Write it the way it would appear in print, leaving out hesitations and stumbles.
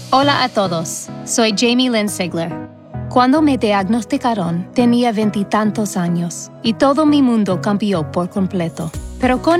Hola a todos, soy Jamie Lynn Sigler. Cuando me diagnosticaron, tenía 20 y tantos años y todo mi mundo cambió por completo. Pero con